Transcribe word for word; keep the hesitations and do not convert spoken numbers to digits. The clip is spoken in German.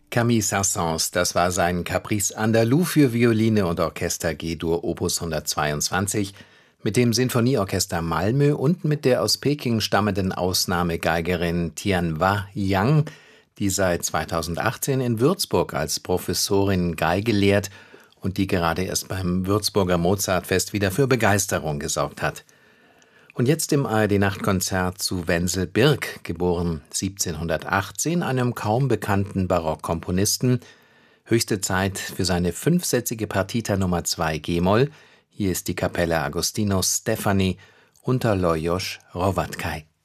Camille Saint-Saëns, das war sein Caprice andalou für Violine und Orchester G-Dur Opus hundertzweiundzwanzig mit dem Sinfonieorchester Malmö und mit der aus Peking stammenden Ausnahmegeigerin Tianhua Yang, die seit zweitausendachtzehn in Würzburg als Professorin Geige lehrt und die gerade erst beim Würzburger Mozartfest wieder für Begeisterung gesorgt hat. Und jetzt im A R D-Nachtkonzert zu Wenzel Birk, geboren siebzehnhundertachtzehn, einem kaum bekannten Barockkomponisten. Höchste Zeit für seine fünfsätzige Partita Nummer zwei G-Moll. Hier ist die Kapelle Agostinos Stefani unter Lajos Hrovatkai.